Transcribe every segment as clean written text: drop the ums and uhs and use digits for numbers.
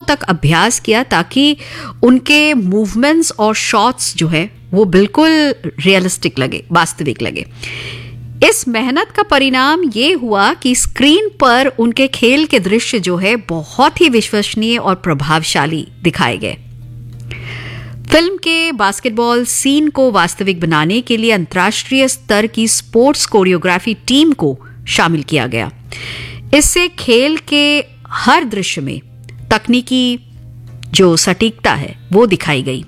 तक अभ्यास किया ताकि उनके मूवमेंट्स और शॉट्स जो है वो बिल्कुल रियलिस्टिक लगे, वास्तविक लगे। इस मेहनत का परिणाम ये हुआ कि स्क्रीन पर उनके खेल के दृश्य जो है बहुत ही विश्वसनीय और प्रभावशाली दिखाए गए। फिल्म के बास्केटबॉल सीन को वास्तविक बनाने के लिए अंतर्राष्ट्रीय स्तर की स्पोर्ट्स कोरियोग्राफी टीम को शामिल किया गया। इससे खेल के हर दृश्य में तकनीकी जो सटीकता है वो दिखाई गई।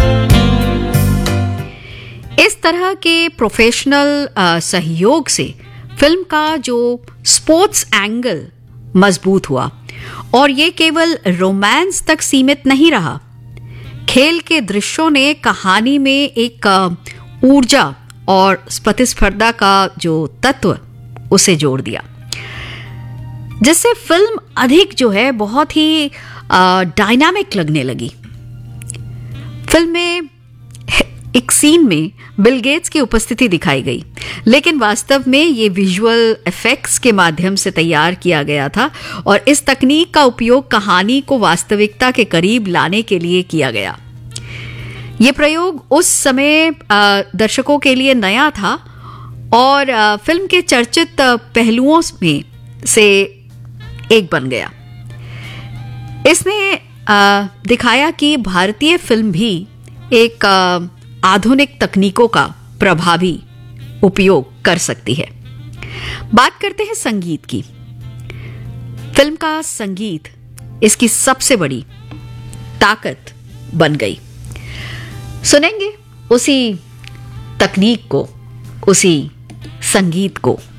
इस तरह के प्रोफेशनल सहयोग से फिल्म का जो स्पोर्ट्स एंगल मजबूत हुआ और ये केवल रोमांस तक सीमित नहीं रहा। खेल के दृश्यों ने कहानी में एक ऊर्जा और प्रतिस्पर्धा का जो तत्व उसे जोड़ दिया, जिससे फिल्म अधिक जो है बहुत ही डायनामिक लगने लगी। फिल्म में एक सीन में बिल गेट्स की उपस्थिति दिखाई गई, लेकिन वास्तव में ये विजुअल इफेक्ट्स के माध्यम से तैयार किया गया था और इस तकनीक का उपयोग कहानी को वास्तविकता के करीब लाने के लिए किया गया। ये प्रयोग उस समय दर्शकों के लिए नया था और फिल्म के चर्चित पहलुओं में से एक बन गया। इसने दिखाया कि भारतीय फिल्म भी एक आधुनिक तकनीकों का प्रभावी उपयोग कर सकती है। बात करते हैं संगीत की। फिल्म का संगीत इसकी सबसे बड़ी ताकत बन गई। सुनेंगे उसी तकनीक को, उसी संगीत को।